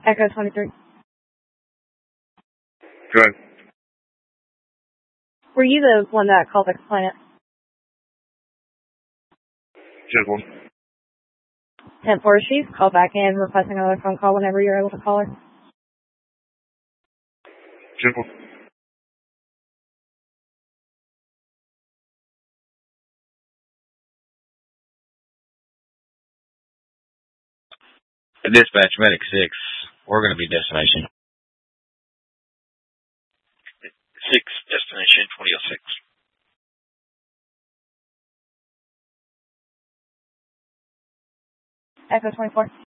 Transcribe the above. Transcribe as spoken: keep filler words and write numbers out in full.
Echo twenty-three. Go ahead. Were you the one that called the complainant? Just one. ten four, she's call back in requesting another phone call whenever you're able to call her. Just one. Dispatch Medic six, we're going to be destination. six, destination twenty oh six. Echo twenty-four.